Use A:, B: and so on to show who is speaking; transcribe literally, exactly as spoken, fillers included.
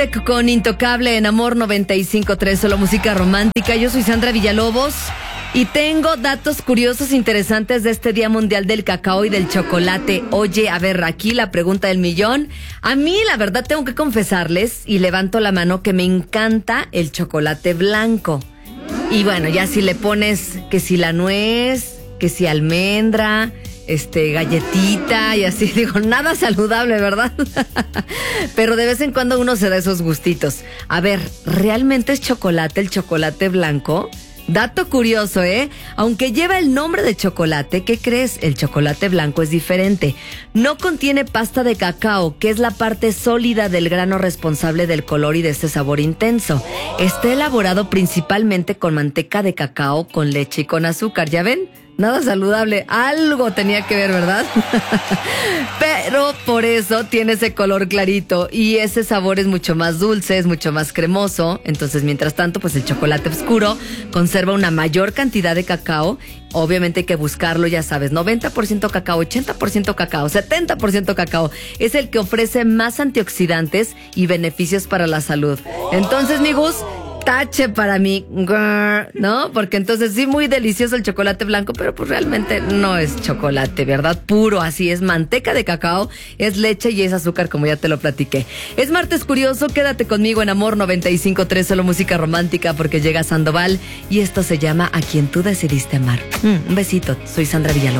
A: Con Intocable en Amor noventa y cinco punto tres, solo música romántica. Yo soy Sandra Villalobos y tengo datos curiosos interesantes de este Día Mundial del Cacao y del Chocolate. Oye, a ver, aquí la pregunta del millón. A mí, la verdad, tengo que confesarles, y levanto la mano, que me encanta el chocolate blanco. Y bueno, ya si le pones que si la nuez, que si almendra, este, galletita y así, digo, nada saludable, ¿verdad? Pero de vez en cuando uno se da esos gustitos. A ver, ¿realmente es chocolate el chocolate blanco? Dato curioso, ¿eh? Aunque lleva el nombre de chocolate, ¿qué crees? El chocolate blanco es diferente. No contiene pasta de cacao, que es la parte sólida del grano responsable del color y de este sabor intenso. Está elaborado principalmente con manteca de cacao, con leche y con azúcar, ¿ya ven? Nada saludable, algo tenía que ver, ¿verdad? Pero por eso tiene ese color clarito y ese sabor es mucho más dulce, es mucho más cremoso. Entonces, mientras tanto, pues el chocolate oscuro conserva una mayor cantidad de cacao. Obviamente hay que buscarlo, ya sabes, noventa por ciento cacao, ochenta por ciento cacao, setenta por ciento cacao. Es el que ofrece más antioxidantes y beneficios para la salud. Entonces, mi Gus, tache para mí, ¿no? Porque entonces sí, muy delicioso el chocolate blanco, pero pues realmente no es chocolate, ¿verdad? Puro, así es manteca de cacao, es leche y es azúcar, como ya te lo platiqué. Es martes curioso, quédate conmigo en Amor noventa y cinco punto tres, solo música romántica, porque llega Sandoval y esto se llama A Quien Tú Decidiste Amar. Mm, un besito, soy Sandra Villalobos.